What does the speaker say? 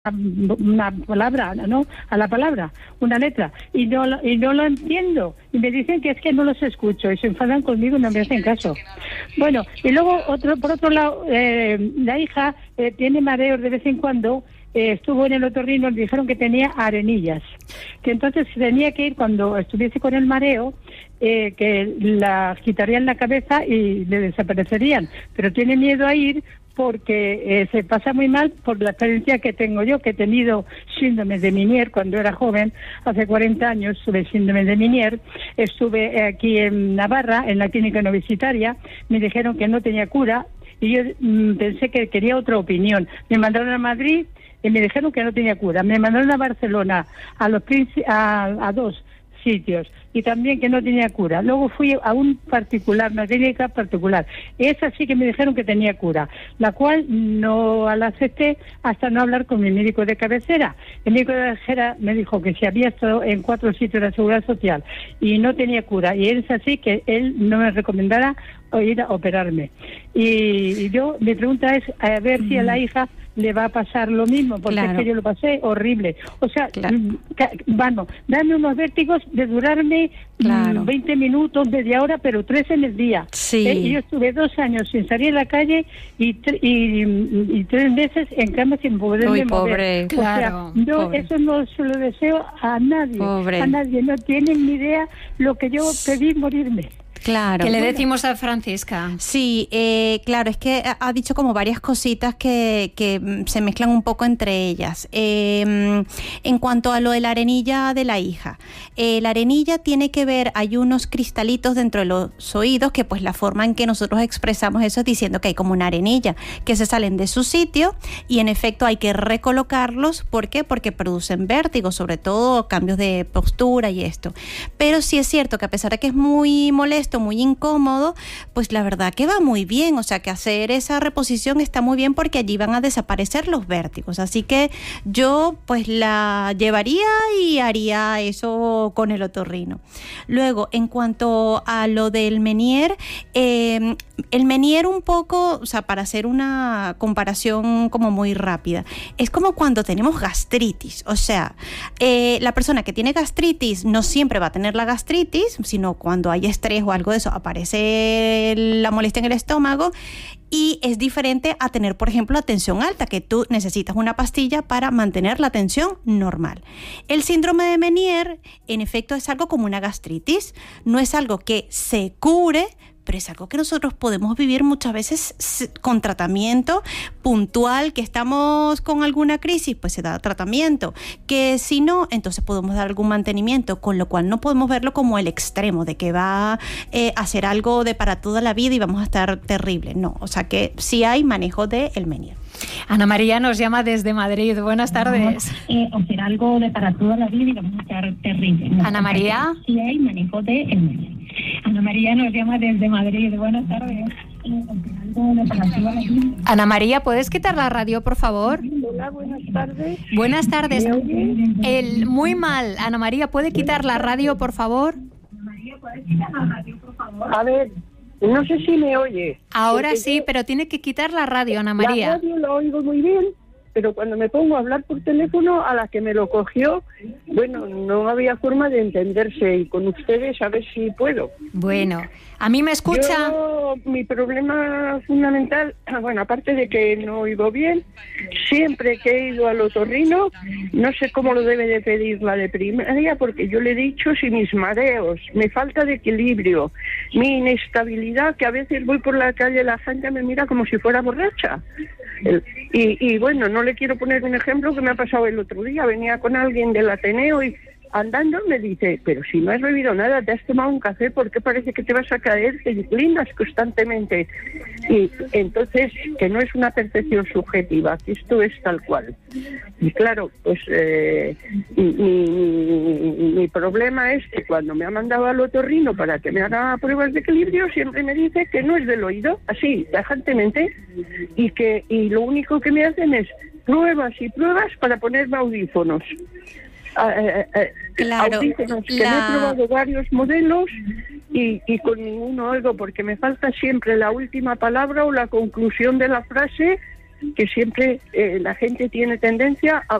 una palabra, ¿no? A la palabra, una letra, y no lo entiendo, y me dicen que es que no los escucho, y se enfadan conmigo y no me hacen caso. Bueno, y luego por otro lado, la hija tiene mareos de vez en cuando. Estuvo en el otorrino y dijeron que tenía arenillas, que entonces tenía que ir cuando estuviese con el mareo, que la quitarían la cabeza y le desaparecerían, pero tiene miedo a ir porque se pasa muy mal por la experiencia que tengo yo, que he tenido síndrome de Meniere cuando era joven, hace 40 años tuve síndrome de Meniere, estuve aquí en Navarra, en la clínica no visitaria, me dijeron que no tenía cura, y yo pensé que quería otra opinión. Me mandaron a Madrid y me dijeron que no tenía cura. Me mandaron a Barcelona, a dos sitios, y también que no tenía cura. Luego fui a un particular, una clínica particular. Esa sí que me dijeron que tenía cura, la cual no la acepté hasta no hablar con mi médico de cabecera. El médico de cabecera me dijo que si había estado en 4 sitios de la Seguridad Social y no tenía cura, y es así que él no me recomendara ir a operarme. Y yo, mi pregunta es, a ver si a la hija le va a pasar lo mismo, porque es que yo lo pasé horrible. O sea, vamos, dame unos vértigos de durarme 20 minutos, media hora, pero 3 en el día. Sí. Y yo estuve 2 años sin salir a la calle y 3 meses en cama sin poderme mover. Claro, o sea, yo eso no se lo deseo a nadie. Pobre. A nadie. No tienen ni idea lo que yo pedí morirme. Claro. ¿Qué le decimos a Francisca? Sí, claro, es que ha dicho como varias cositas que se mezclan un poco entre ellas. En cuanto a lo de la arenilla de la hija, la arenilla tiene que ver, hay unos cristalitos dentro de los oídos que pues la forma en que nosotros expresamos eso es diciendo que hay como una arenilla, que se salen de su sitio y en efecto hay que recolocarlos. ¿Por qué? Porque producen vértigo, sobre todo cambios de postura y esto. Pero sí es cierto que a pesar de que es muy molesto, muy incómodo, pues la verdad que va muy bien, o sea que hacer esa reposición está muy bien porque allí van a desaparecer los vértigos, así que yo pues la llevaría y haría eso con el otorrino. Luego, en cuanto a lo del Meniere, el Meniere un poco, o sea, para hacer una comparación como muy rápida, es como cuando tenemos gastritis, o sea, la persona que tiene gastritis no siempre va a tener la gastritis, sino cuando hay estrés o algo de eso, aparece la molestia en el estómago, y es diferente a tener, por ejemplo, la tensión alta, que tú necesitas una pastilla para mantener la tensión normal. El síndrome de Meniere, en efecto, es algo como una gastritis, no es algo que se cure, pero es algo que nosotros podemos vivir muchas veces con tratamiento puntual, que estamos con alguna crisis, pues se da tratamiento, que si no, entonces podemos dar algún mantenimiento, con lo cual no podemos verlo como el extremo de que va a ser algo de para toda la vida y vamos a estar terrible, no, o sea que sí hay manejo del Meniere. Ana María nos llama desde Madrid. Buenas tardes. Hacer algo de para toda la vida y vamos a estar terrible. No, Ana María. Sí hay manejo de el Meniere. Ana María nos llama desde Madrid. Buenas tardes. Algo de para toda la vida. Ana María, ¿puedes quitar la radio, por favor? Hola, buenas tardes. Buenas tardes. ¿Me oye? Muy mal. Ana María, ¿puede quitar la radio, por favor? Ana María, ¿puedes quitar la radio, por favor? A ver, no sé si me oye. Ahora sí, pero tiene que quitar la radio, Ana María. La radio la oigo muy bien, pero cuando me pongo a hablar por teléfono, a la que me lo cogió, bueno, no había forma de entenderse, y con ustedes a ver si puedo. Bueno, ¿a mí me escucha? Mi problema fundamental, bueno, aparte de que no oigo bien, siempre que he ido al otorrino, no sé cómo lo debe de pedir la de primaria, porque yo le he dicho si mis mareos, mi falta de equilibrio, mi inestabilidad, que a veces voy por la calle, la gente me mira como si fuera borracha. Y bueno, no le quiero poner un ejemplo que me ha pasado el otro día. Venía con alguien del Ateneo y andando me dice, pero si no has bebido nada, te has tomado un café, ¿por qué parece que te vas a caer? Te inclinas constantemente. Y entonces, que no es una percepción subjetiva, que esto es tal cual. Y claro, pues mi problema es que cuando me ha mandado al otorrino para que me haga pruebas de equilibrio, siempre me dice que no es del oído, así, tajantemente, y lo único que me hacen es pruebas y pruebas para ponerme audífonos. Claro, audífonos, que me he probado varios modelos y con ninguno oigo, porque me falta siempre la última palabra o la conclusión de la frase que siempre la gente tiene tendencia a